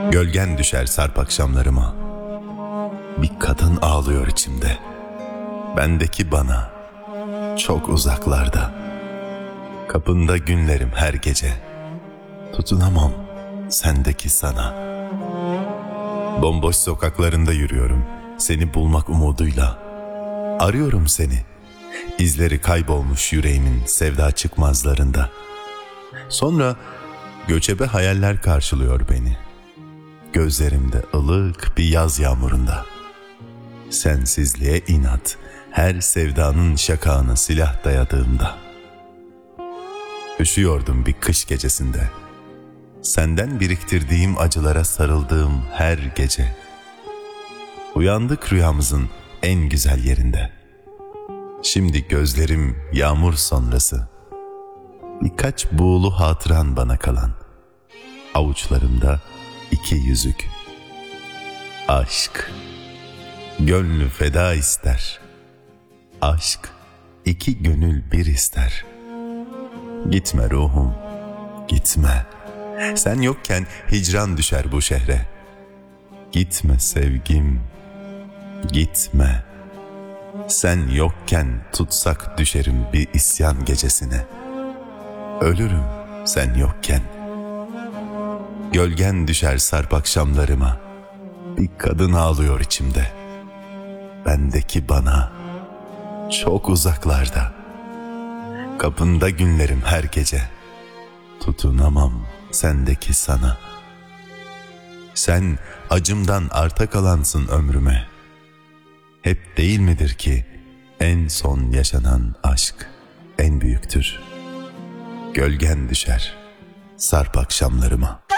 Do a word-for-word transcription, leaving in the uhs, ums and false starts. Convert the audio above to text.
Gölgen düşer sarp akşamlarıma. Bir kadın ağlıyor içimde. Bendeki bana, çok uzaklarda. Kapında günlerim her gece. Tutunamam sendeki sana. Bomboş sokaklarında yürüyorum, seni bulmak umuduyla. Arıyorum seni, izleri kaybolmuş yüreğimin sevda çıkmazlarında. Sonra göçebe hayaller karşılıyor beni. Gözlerimde ılık bir yaz yağmurunda. Sensizliğe inat, her sevdanın şakağına silah dayadığımda. Üşüyordum bir kış gecesinde. Senden biriktirdiğim acılara sarıldığım her gece. Uyandık rüyamızın en güzel yerinde. Şimdi gözlerim yağmur sonrası. Birkaç buğulu hatıran bana kalan. Avuçlarımda iki yüzük. Aşk, gönlü feda ister. Aşk, iki gönül bir ister. Gitme ruhum, gitme. Sen yokken hicran düşer bu şehre. Gitme sevgim, gitme. Sen yokken tutsak düşerim bir isyan gecesine. Ölürüm sen yokken. Gölgen düşer sarp akşamlarıma. Bir kadın ağlıyor içimde. Bendeki bana, çok uzaklarda. Kapında günlerim her gece. Tutunamam sendeki sana. Sen acımdan arta kalansın ömrüme. Hep değil midir ki en son yaşanan aşk en büyüktür? Gölgen düşer sarp akşamlarıma.